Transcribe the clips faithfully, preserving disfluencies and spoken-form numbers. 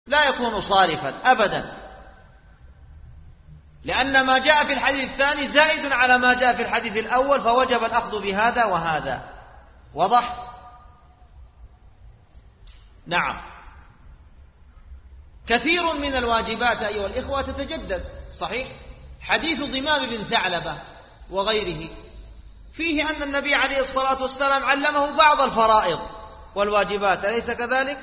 لا يكون صارفا أبدا، لأن ما جاء في الحديث الثاني زائد على ما جاء في الحديث الأول، فوجب الأخذ بهذا وهذا. وضح؟ نعم. كثير من الواجبات أيها الإخوة تتجدد، صحيح؟ حديث ضمام بن ثعلبة وغيره فيه أن النبي عليه الصلاة والسلام علمه بعض الفرائض والواجبات، أليس كذلك؟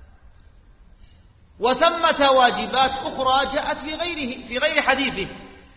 وثمة واجبات أخرى جاءت في غيره في غير حديثه.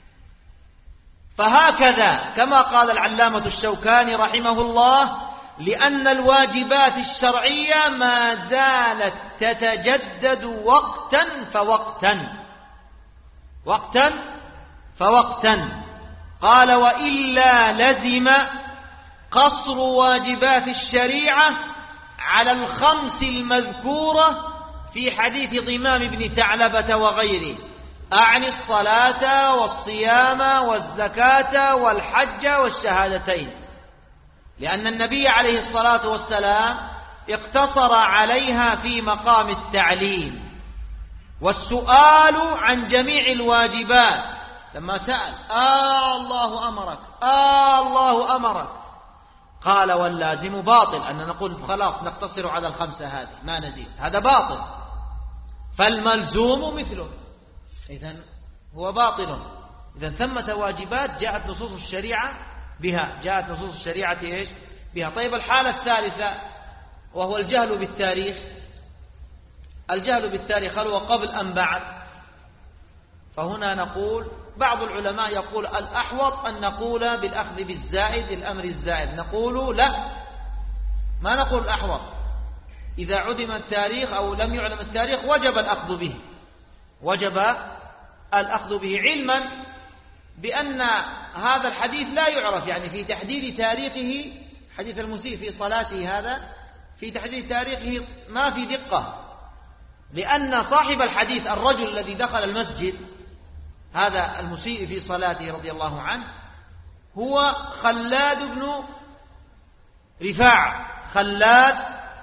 فهكذا كما قال العلامة الشوكاني رحمه الله: لأن الواجبات الشرعية ما زالت تتجدد وقتا فوقتا وقتا فوقتا. قال: وإلا لزم قصر واجبات الشريعة على الخمس المذكورة في حديث ضمام بن ثعلبة وغيره، أعني الصلاة والصيام والزكاة والحج والشهادتين، لأن النبي عليه الصلاة والسلام اقتصر عليها في مقام التعليم. والسؤال عن جميع الواجبات لما سأل: آه الله أمرك آه الله أمرك، قال: واللازم باطل، أن نقول خلاص نقتصر على الخمسة هذه ما نزيد، هذا باطل. فالملزوم مثله، إذن هو باطل. إذن ثمة واجبات جاءت نصوص الشريعة بها، جاءت نصوص الشريعة إيش بها. طيب الحالة الثالثة وهو الجهل بالتاريخ. الجهل بالتاريخ هل هو قبل أم بعد؟ فهنا نقول بعض العلماء يقول الأحوط أن نقول بالأخذ بالزائد، الأمر الزائد. نقول لا، ما نقول الأحوط. إذا عدم التاريخ أو لم يعلم التاريخ وجب الأخذ به، وجب الأخذ به، علما بأن هذا الحديث لا يعرف، يعني في تحديد تاريخه، حديث المسيء في صلاته هذا في تحديد تاريخه ما في دقة، لأن صاحب الحديث الرجل الذي دخل المسجد هذا المسيء في صلاته رضي الله عنه هو خلاد بن رفاعة، خلاد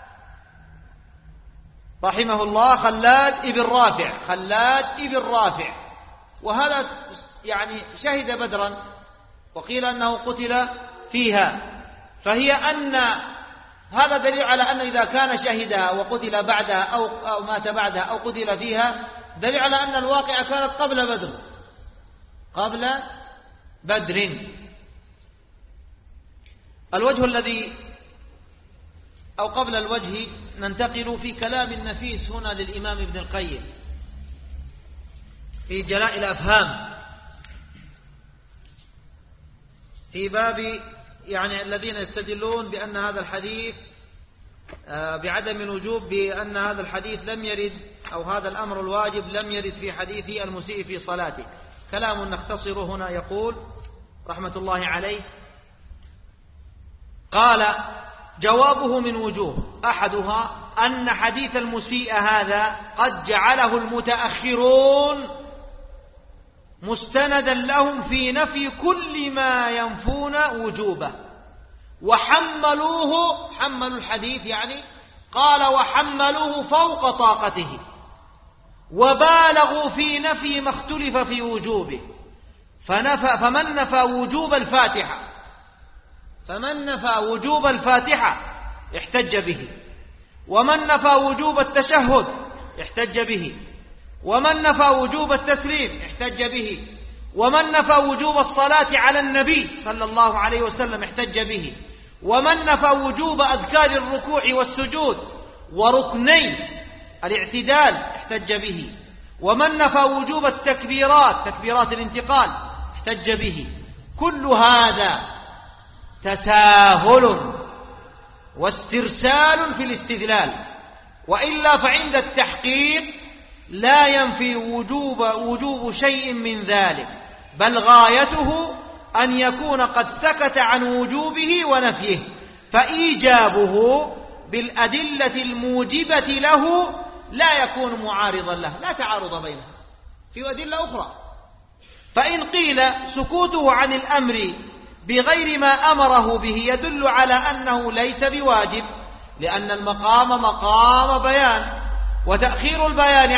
رحمه الله، خلاد ابن رافع، خلاد ابن رافع، وهذا يعني شهد بدرا وقيل أنه قتل فيها. فهي أن هذا دليل على أن إذا كان شهدها وقتل بعدها أو, أو مات بعدها أو قتل فيها دليل على أن الواقعة كانت قبل بدر، قبل بدر. الوجه الذي أو قبل الوجه ننتقل في كلام النفيس هنا للإمام ابن القيم في جلاء الأفهام في باب يعني الذين يستدلون بأن هذا الحديث بعدم الوجوب، بأن هذا الحديث لم يرد أو هذا الأمر الواجب لم يرد في حديث المسيء في صلاته. كلام نختصر هنا. يقول رحمة الله عليه: قال: جوابه من وجوه، أحدها أن حديث المسيء هذا قد جعله المتأخرون مستندا لهم في نفي كل ما ينفون وجوبه، وحملوه، حملوا الحديث يعني قال وحملوه فوق طاقته، وبالغوا في نفي ما اختلف في وجوبه. فنفى فمن نفى وجوب الفاتحة فمن نفى وجوب الفاتحة احتج به، ومن نفى وجوب التشهد احتج به، ومن نفى وجوب التسليم احتج به، ومن نفى وجوب الصلاة على النبي صلى الله عليه وسلم احتج به، ومن نفى وجوب أذكار الركوع والسجود وركني الاعتدال احتج به، ومن نفى وجوب التكبيرات تكبيرات الانتقال احتج به. كل هذا تساهل واسترسال في الاستدلال، وإلا فعند التحقيق لا ينفي وجوب, وجوب شيء من ذلك، بل غايته أن يكون قد سكت عن وجوبه ونفيه، فإيجابه بالأدلة الموجبة له لا يكون معارضا له، لا تعارض بينه، في أدلة أخرى. فإن قيل سكوته عن الأمر بغير ما أمره به يدل على أنه ليس بواجب، لأن المقام مقام بيان، وتأخير البيان